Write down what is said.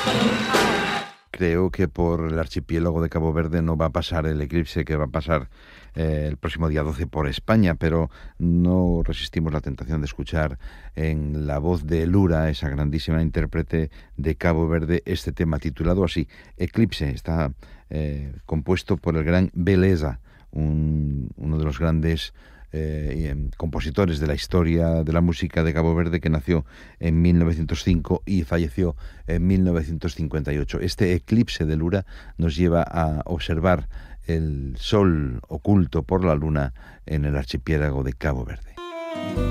Creo que por el archipiélago de Cabo Verde no va a pasar el eclipse que va a pasar el próximo día 12 por España, pero no resistimos la tentación de escuchar en la voz de Lura, esa grandísima intérprete de Cabo Verde, este tema titulado así, Eclipse. Está compuesto por el gran Beleza, uno de los grandes compositores de la historia de la música de Cabo Verde, que nació en 1905 y falleció en 1958. Este eclipse de Lura nos lleva a observar el sol oculto por la luna en el archipiélago de Cabo Verde.